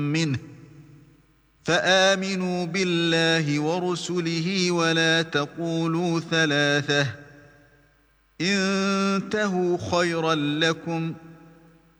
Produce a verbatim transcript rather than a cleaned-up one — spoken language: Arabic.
منه فآمنوا بالله ورسله ولا تقولوا ثلاثة انتهوا خيرا لكم